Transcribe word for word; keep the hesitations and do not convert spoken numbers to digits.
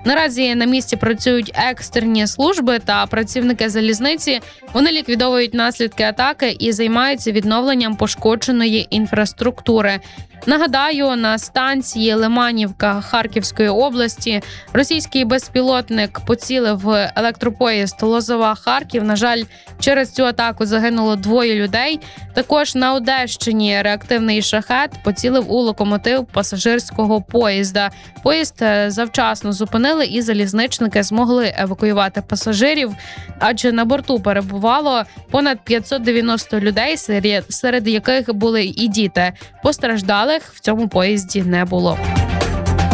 Наразі на місці працюють екстрені служби та працівники залізниці. Вони ліквідовують наслідки атаки і займаються відновленням пошкодженої інфраструктури. Нагадаю, на станції Лиманівка Харківської області російський безпілотник поцілив в електропоїзд Лозова-Харків. На жаль, через цю атаку загинуло двоє людей. Також на Одещині реактивний шахет поцілив у локомотив пасажирського поїзда. Поїзд завчасно зупинили і залізничники змогли евакуювати пасажирів, адже на борту перебувало понад п'ятсот дев'яносто людей, серед, серед яких були і діти. Постраждалих в цьому поїзді не було.